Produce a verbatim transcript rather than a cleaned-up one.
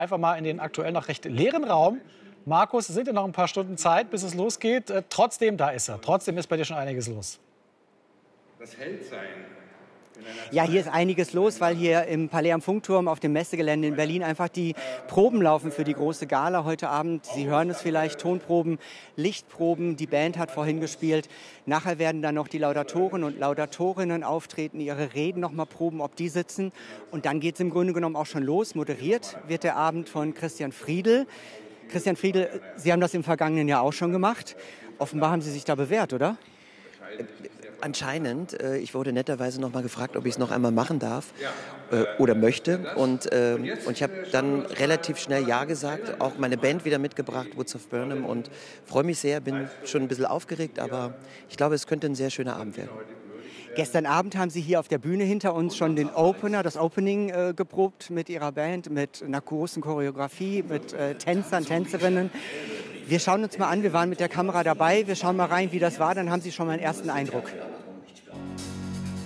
Einfach mal in den aktuell noch recht leeren Raum. Markus, es sind ja noch ein paar Stunden Zeit, bis es losgeht. Äh, trotzdem, da ist er. Trotzdem ist bei dir schon einiges los. Das Heldsein. Ja, hier ist einiges los, weil hier im Palais am Funkturm auf dem Messegelände in Berlin einfach die Proben laufen für die große Gala heute Abend. Sie hören es vielleicht, Tonproben, Lichtproben. Die Band hat vorhin gespielt. Nachher werden dann noch die Laudatoren und Laudatorinnen auftreten, ihre Reden noch mal proben, ob die sitzen. Und dann geht es im Grunde genommen auch schon los. Moderiert wird der Abend von Christian Friedl. Christian Friedl, Sie haben das im vergangenen Jahr auch schon gemacht. Offenbar haben Sie sich da bewährt, oder? Anscheinend. Ich wurde netterweise noch mal gefragt, ob ich es noch einmal machen darf äh, oder möchte. Und, äh, und ich habe dann relativ schnell Ja gesagt, auch meine Band wieder mitgebracht, Woods of Burnham. Und freue mich sehr, bin schon ein bisschen aufgeregt, aber ich glaube, es könnte ein sehr schöner Abend werden. Gestern Abend haben Sie hier auf der Bühne hinter uns schon den Opener, das Opening äh, geprobt mit Ihrer Band, mit einer großen Choreografie, mit äh, Tänzern, Tänzerinnen. Wir schauen uns mal an, wir waren mit der Kamera dabei, wir schauen mal rein, wie das war, dann haben Sie schon mal einen ersten Eindruck.